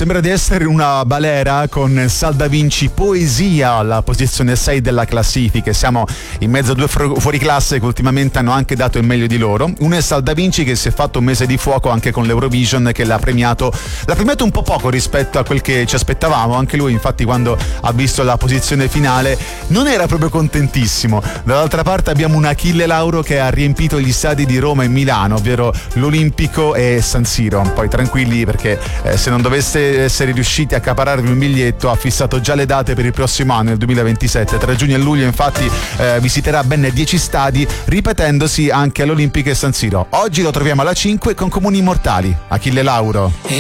sembra di essere una balera con Sal Da Vinci Poesia alla posizione 6 della classifica. Siamo in mezzo a due fuoriclasse che ultimamente hanno anche dato il meglio di loro. Uno è Sal Da Vinci, che si è fatto un mese di fuoco anche con l'Eurovision, che l'ha premiato un po' poco rispetto a quel che ci aspettavamo. Anche lui, infatti, quando ha visto la posizione finale non era proprio contentissimo. Dall'altra parte abbiamo un Achille Lauro che ha riempito gli stadi di Roma e Milano, ovvero l'Olimpico e San Siro. Poi tranquilli, perché se non doveste essere riusciti a accapararvi un biglietto, ha fissato già le date per il prossimo anno, il 2027. Tra giugno e luglio infatti visiterà ben 10 stadi, ripetendosi anche all'Olimpico e San Siro. Oggi lo troviamo alla 5 con Comuni Immortali, Achille Lauro.